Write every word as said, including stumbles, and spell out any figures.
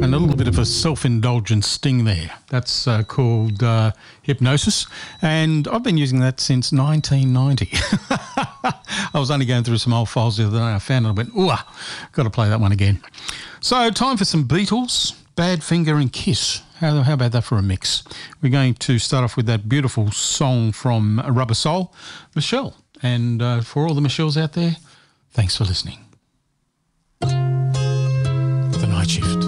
having a little bit of a self-indulgent sting there. That's uh, called uh, Hypnosis, and I've been using that since nineteen ninety. I was only going through some old files the other day. I found it. I went, ooh, got to play that one again. So time for some Beatles, Badfinger and Kiss. How, how about that for a mix? We're going to start off with that beautiful song from Rubber Soul, Michelle. And uh, for all the Michelles out there, thanks for listening. The Night Shift.